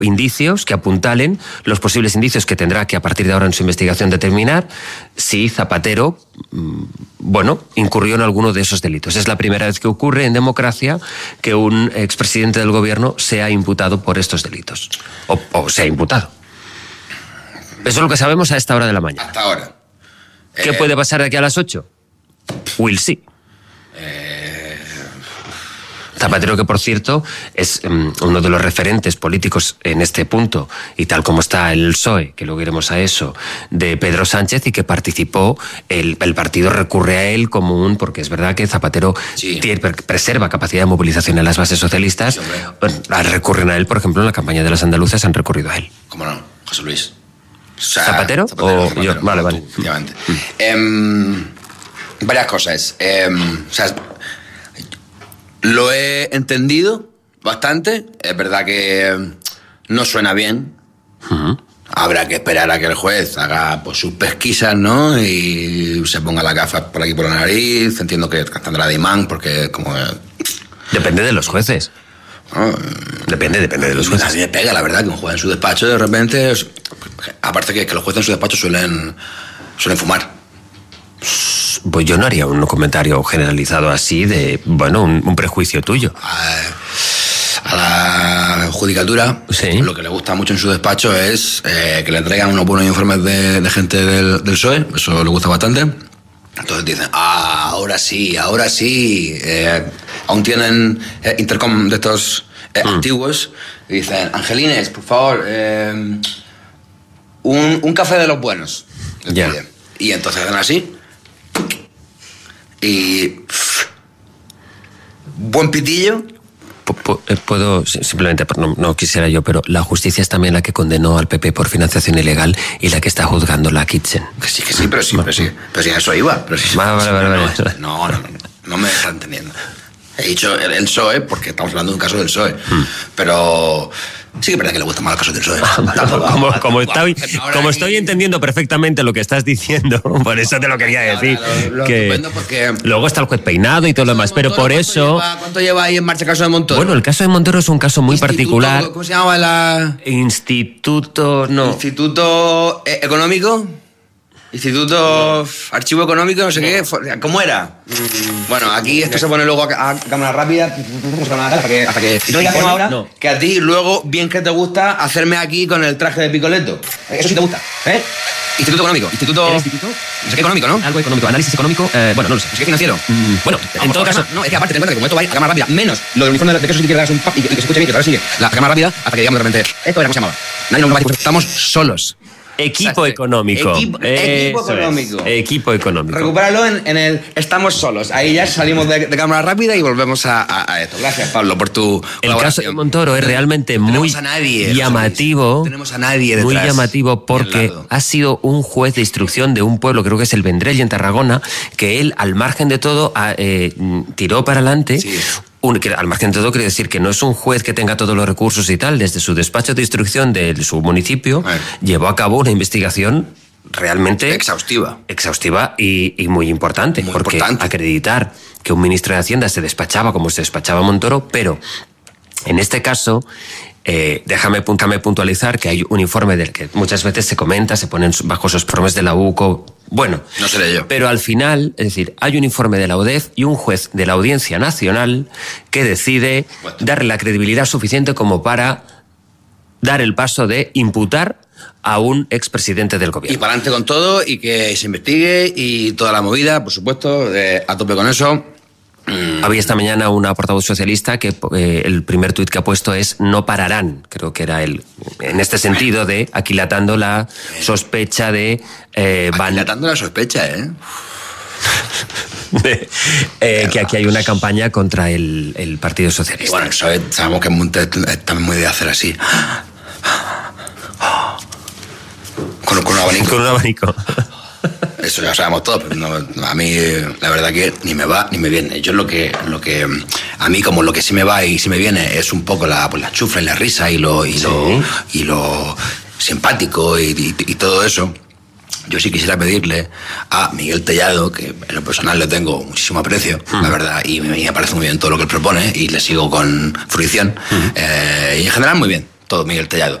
indicios que apuntalen los posibles indicios que tendrá que a partir de ahora en su investigación determinar si Zapatero, incurrió en alguno de esos delitos. Es la primera vez que ocurre en democracia que un expresidente del gobierno sea imputado por estos delitos. O sea imputado. Eso es lo que sabemos a esta hora de la mañana. Hasta ahora. ¿Qué puede pasar de aquí a las 8? We'll see. Zapatero, que por cierto es uno de los referentes políticos en este punto, y tal como está el PSOE, que luego iremos a eso, de Pedro Sánchez, y que participó, el partido recurre a él como porque es verdad que Zapatero preserva capacidad de movilización en las bases socialistas, recurren a él, por ejemplo, en la campaña de las andaluzas han recurrido a él. ¿Cómo no? José Luis. O sea, ¿Zapatero? ¿O yo? Vale. Efectivamente. Varias cosas. Lo he entendido bastante. Es verdad que no suena bien. Habrá que esperar a que el juez haga sus pesquisas, ¿no? Y se ponga las gafas por aquí por la nariz. Entiendo que tendrá de imán, porque como... Depende de los jueces. Depende de los jueces. A mí me pega, la verdad, que un juez en su despacho de repente... Aparte que los jueces en su despacho suelen fumar. Pues yo no haría un comentario generalizado así de, un prejuicio tuyo. A la judicatura, lo que le gusta mucho en su despacho es que le entregan unos buenos informes de gente del PSOE, eso le gusta bastante. Entonces dicen, ahora sí, aún tienen intercom de estos antiguos, y dicen, Angelines, por favor, un café de los buenos. Ya. Y entonces hacen así. Y buen pitillo. Puedo, simplemente, no quisiera yo, pero la justicia es también la que condenó al PP por financiación ilegal y la que está juzgando la Kitchen. Que sí, pero sí, a eso iba. Vale. No me está entendiendo. He dicho el PSOE porque estamos hablando de un caso del PSOE. Pero sí que es verdad que le gusta más el caso del PSOE. Como estoy entendiendo perfectamente lo que estás diciendo, por eso te lo quería decir. Porque luego está el juez Peinado y todo lo demás, pero por eso... ¿Cuánto lleva ahí en marcha el caso de Montoro? Bueno, el caso de Montoro es un caso muy particular. ¿Cómo se llamaba Instituto Económico? Instituto Archivo Económico, no sé qué. ¿Cómo era? Bueno, aquí esto se pone luego a cámara rápida. Hasta que no digas ahora que a ti luego, bien que te gusta hacerme aquí con el traje de Picoleto. Eso sí te gusta, ¿eh? Instituto Económico. ¿Instituto? No sé qué económico, ¿no? Algo económico. Análisis económico. No lo sé. No sé qué financiero. Bueno, en todo caso... No, es que aparte ten en cuenta que como esto va a cámara rápida, menos lo del uniforme de que eso sí que le das un pap y que se escuche bien, que ahora sigue la cámara rápida, hasta que digamos de repente, esto era como se llamaba. Nadie nos va a decir, estamos solos. Equipo económico. Equipo económico. Recupéralo en el estamos solos. Ahí ya salimos de cámara rápida y volvemos a esto. Gracias, Pablo, por tu El caso de Montoro es realmente muy llamativo. Tenemos a nadie detrás. Muy llamativo porque ha sido un juez de instrucción de un pueblo, creo que es el Vendrell, en Tarragona, que él, al margen de todo, tiró para adelante. Sí. Que al margen de todo quiere decir que no es un juez que tenga todos los recursos y tal. Desde su despacho de instrucción de su municipio llevó a cabo una investigación realmente exhaustiva y muy importante. Porque acreditar que un ministro de Hacienda se despachaba como se despachaba Montoro, pero en este caso... déjame puntualizar que hay un informe del que muchas veces se comenta, se ponen bajo esos informes de la UCO, no seré yo. Pero al final, es decir, hay un informe de la UDEF y un juez de la Audiencia Nacional que decide darle la credibilidad suficiente como para dar el paso de imputar a un expresidente del gobierno. Y para adelante con todo y que se investigue y toda la movida, por supuesto, a tope con eso. Había esta mañana una portavoz socialista que el primer tuit que ha puesto es "no pararán", creo que era él, en este sentido de aquilatando la sospecha de... aquilatando la sospecha, que aquí hay una campaña contra el Partido Socialista. Y bueno, eso sabemos que está muy de hacer así. Con un abanico. Con un abanico. Eso ya lo sabemos todos, pero a mí la verdad que ni me va ni me viene. Yo lo que a mí como lo que sí me va y sí me viene es un poco la chufla y la risa y lo simpático y todo eso. Yo sí quisiera pedirle a Miguel Tellado, que en lo personal le tengo muchísimo aprecio, la verdad, y me parece muy bien todo lo que él propone y le sigo con fruición. Y en general muy bien. todo Miguel Tellado.